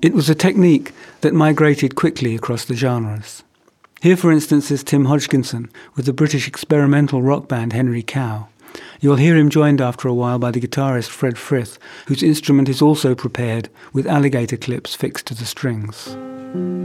It was a technique that migrated quickly across the genres. Here, for instance, is Tim Hodgkinson with the British experimental rock band Henry Cow. You'll hear him joined after a while by the guitarist Fred Frith, whose instrument is also prepared with alligator clips fixed to the strings.